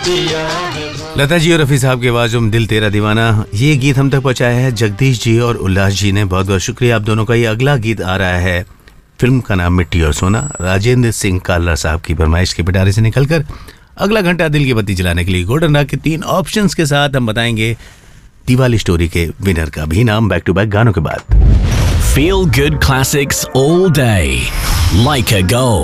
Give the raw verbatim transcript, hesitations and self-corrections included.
दिया है। लता जी और रफी साहब की आवाज में दिल तेरा दीवाना, ये गीत हम तक पहुंचाया है जगदीश जी और उल्लास जी ने। बहुत बहुत शुक्रिया आप दोनों का। ये अगला गीत आ रहा है, फिल्म का नाम मिट्टी और सोना, राजेंद्र सिंह कालरा साहब की फरमाइश के पिटारे से निकलकर अगला घंटा दिल की बत्ती जलाने के लिए गोल्डन राग के तीन ऑप्शंस के साथ हम बताएंगे दिवाली स्टोरी के विनर का भी नाम बैक टू बैक गानों के बाद। Feel good classics all day. Like a Go.